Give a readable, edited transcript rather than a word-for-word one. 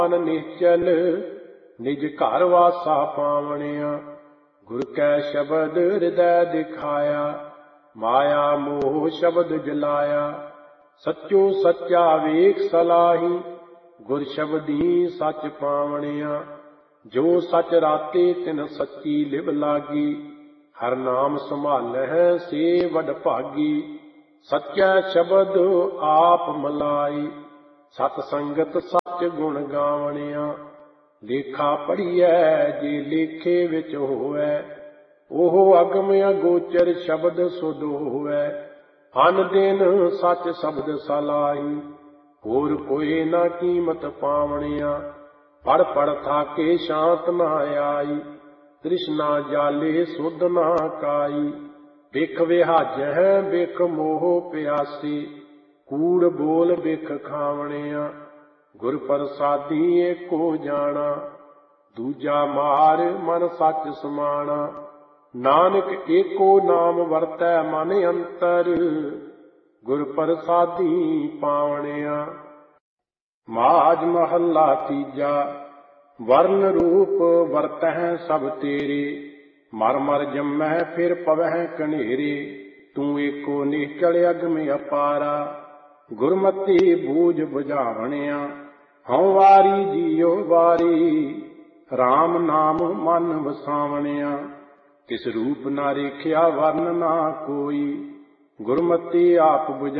ਮਨ ਨਿਸ਼ਚਲ ਨਿਜ ਘਰ ਵਾਸਾ ਪਾਵਣਿਆ। ਗੁਰ ਕੈ ਸ਼ਬਦ ਹਿਰਦੈ ਦਿਖਾਇਆ, ਮਾਇਆ ਮੋਹ ਸ਼ਬਦ ਜਲਾਇਆ। ਸੱਚੋ ਸੱਚਾ ਵੇਖ ਸਲਾਹੀ, ਗੁਰ ਸ਼ਬਦੀ ਸੱਚ ਪਾਵਣਿਆ। ਜੋ ਸੱਚ ਰਾਤੇ ਤਿਨ ਸੱਚੀ ਲਿਵ ਲਾਗੀ, ਹਰ ਨਾਮ ਸੰਭਾਲਹਿ ਸੇ ਵਡ ਭਾਗੀ। ਸੱਚਾ ਸ਼ਬਦ ਆਪ ਮਲਾਈ, ਸਤ ਸੰਗਤ ਸੱਚ ਗੁਣ ਗਾਵਣਿਆ। ਲੇਖਾ ਪੜੀਐ ਜੇ ਲੇਖੇ ਵਿੱਚ ਹੋਵੈ, ਉਹ ਅਗਮ ਅਗੋਚਰ ਸ਼ਬਦ ਸੁਧ ਹੋਵੈ। ਅਨ ਦਿਨ ਸੱਚ ਸ਼ਬਦ ਸਲਾਹੀ, ਹੋਰ ਕੋਈ ਨਾ ਕੀਮਤ ਪਾਵਣਿਆ। ਪੜ ਪੜ ਥਾਕੇ ਸ਼ਾਂਤ ਨਾ ਆਈ, ਤ੍ਰਿਸ਼ਨਾ ਜਾਲੇ ਸੁਧ ਨਾ ਕਾਈ। ਬਿਖ ਵਿਹਾਜਹਿ ਬਿਖ ਮੋਹ ਪਿਆਸੀ, ਕੂੜ ਬੋਲ ਬਿਖ ਖਾਵਣਿਆ। ਗੁਰ ਪ੍ਰਸਾਦੀ ਏਕੋ ਜਾਣਾ, ਦੂਜਾ ਮਾਰ ਮਨ ਸੱਚ ਸਮਾਣਾ। ਨਾਨਕ ਏਕੋ ਨਾਮ ਵਰਤੈ ਮਨ ਅੰਤਰ, ਗੁਰ ਪ੍ਰਸਾਦੀ ਪਾਵਣਿਆ। ਮਾਝ ਮਹੱਲਾ ਤੀਜਾ। ਵਰਨ ਰੂਪ ਵਰਤਹਿ ਸਭ ਤੇਰੇ, ਮਰ ਮਰ ਜੰਮਹਿ ਫਿਰ ਪਵਹਿ ਕਨੇਰੇ। ਤੂੰ ਏਕੋ ਨਿਸ਼ਚਲ ਅਗਮ ਅਪਾਰਾ, ਗੁਰਮਤਿ ਬੂਝ ਬੁਝਾਵਣਿਆ। ਹਉ ਵਾਰੀ ਜੀਉ ਵਾਰੀ, RAM ਨਾਮ ਮਨ ਵਸਾਵਣਿਆ। ਤਿਸ ਰੂਪ ਨਾ ਰੇਖਿਆ ਵਰਨ ਨਾ ਕੋਈ, ਗੁਰਮਤਿ ਆਪ ਬੁਝਾਵਣਿਆ।